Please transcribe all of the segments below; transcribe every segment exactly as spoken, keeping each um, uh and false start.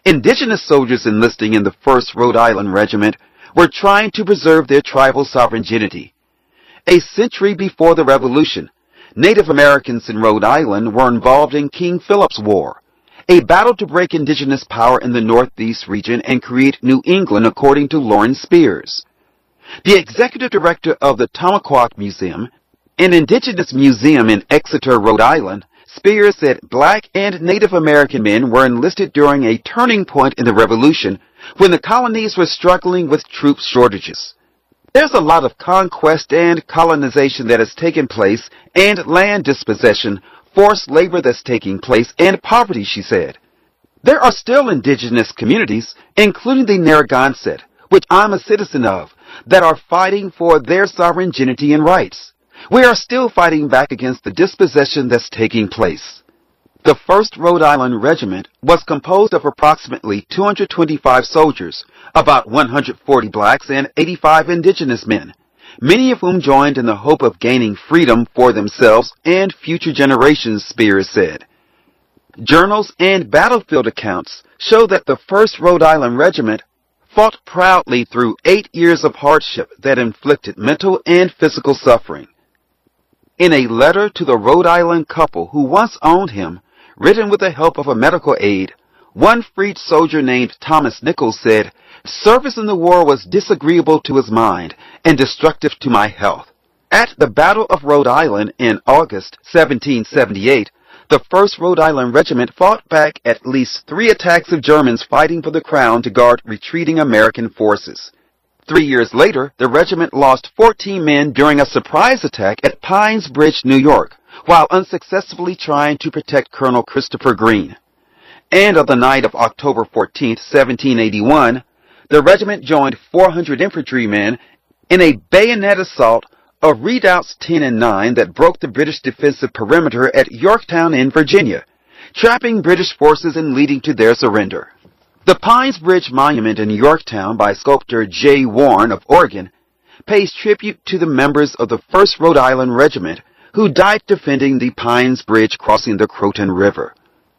Indigenous soldiers enlisting in the first Rhode Island Regiment were trying to preserve their tribal sovereignty. A century before the Revolution, Native Americans in Rhode Island were involved in King Philip's War, a battle to break indigenous power in the Northeast region and create New England, according to Lawrence Spears. The executive director of the Tomahawk Museum, an indigenous museum in Exeter, Rhode Island, Spears said black and Native American men were enlisted during a turning point in the Revolution when the colonies were struggling with troop shortages. There's a lot of conquest and colonization that has taken place, and land dispossession, forced labor that's taking place, and poverty, she said. There are still indigenous communities, including the Narragansett, which I'm a citizen of, that are fighting for their sovereignty and rights. We are still fighting back against the dispossession that's taking place. The first Rhode Island Regiment was composed of approximately two hundred twenty-five soldiers, about one hundred forty blacks and eighty-five indigenous men, many of whom joined in the hope of gaining freedom for themselves and future generations, Spears said. Journals and battlefield accounts show that the first Rhode Island Regiment fought proudly through eight years of hardship that inflicted mental and physical suffering. In a letter to the Rhode Island couple who once owned him, written with the help of a medical aid, one freed soldier named Thomas Nichols said, "Service in the war was disagreeable to his mind and destructive to my health." At the Battle of Rhode Island in August seventeen seventy-eight, the first Rhode Island Regiment fought back at least three attacks of Germans fighting for the crown to guard retreating American forces. Three years later, the regiment lost fourteen men during a surprise attack at Pines Bridge, New York, while unsuccessfully trying to protect Colonel Christopher Green. And on the night of October fourteenth, seventeen eighty-one, the regiment joined four hundred infantrymen in a bayonet assault of redoubts ten and nine that broke the British defensive perimeter at Yorktown in Virginia, trapping British forces and leading to their surrender. The Pines Bridge Monument in Yorktown by sculptor J. Warren of Oregon pays tribute to the members of the first Rhode Island Regiment who died defending the Pines Bridge crossing the Croton River.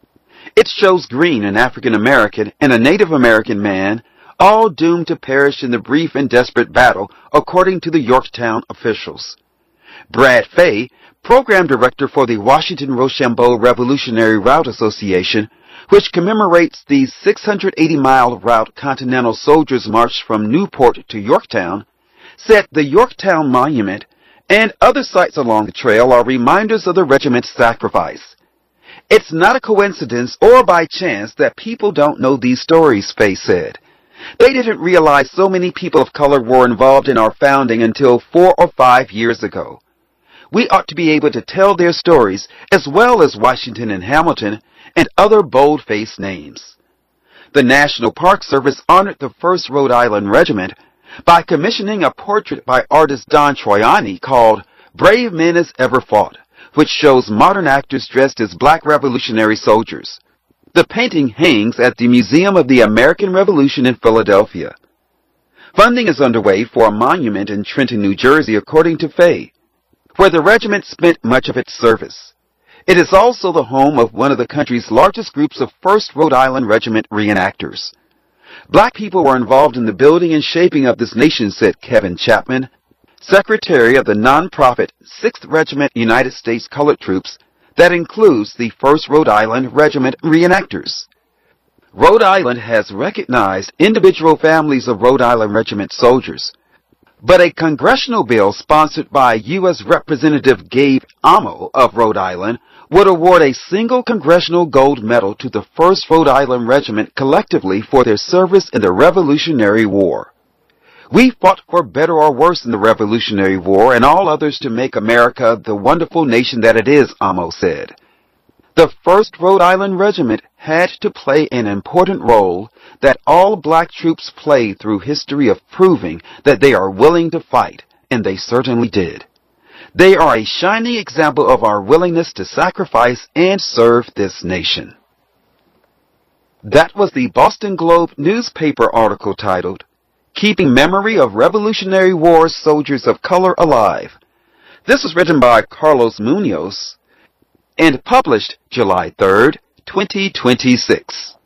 It shows Green, an African American, and a Native American man, all doomed to perish in the brief and desperate battle, according to the Yorktown officials. Brad Fay, program director for the Washington Rochambeau Revolutionary Route Association, which commemorates the six hundred eighty mile route Continental soldiers marched from Newport to Yorktown, said the Yorktown Monument and other sites along the trail are reminders of the regiment's sacrifice. It's not a coincidence or by chance that people don't know these stories, Fay said. They didn't realize so many people of color were involved in our founding until four or five years ago. We ought to be able to tell their stories as well as Washington and Hamilton and other bold-faced names. The National Park Service honored the first Rhode Island Regiment by commissioning a portrait by artist Don Troiani called Brave Men as Ever Fought, which shows modern actors dressed as black revolutionary soldiers. The painting hangs at the Museum of the American Revolution in Philadelphia. Funding is underway for a monument in Trenton, New Jersey, according to Fay, where the regiment spent much of its service. It is also the home of one of the country's largest groups of first Rhode Island Regiment reenactors. Black people were involved in the building and shaping of this nation, said Kevin Chapman, secretary of the nonprofit sixth Regiment United States Colored Troops that includes the first Rhode Island Regiment reenactors. Rhode Island has recognized individual families of Rhode Island Regiment soldiers, but a congressional bill sponsored by U S Representative Gabe Amo of Rhode Island would award a single congressional gold medal to the first Rhode Island Regiment collectively for their service in the Revolutionary War. We fought for better or worse in the Revolutionary War and all others to make America the wonderful nation that it is, Amo said. The first Rhode Island Regiment had to play an important role that all black troops play through history of proving that they are willing to fight, and they certainly did. They are a shining example of our willingness to sacrifice and serve this nation. That was the Boston Globe newspaper article titled, Keeping Memory of Revolutionary War Soldiers of Color Alive. This was written by Carlos Munoz and published July third, twenty twenty-six.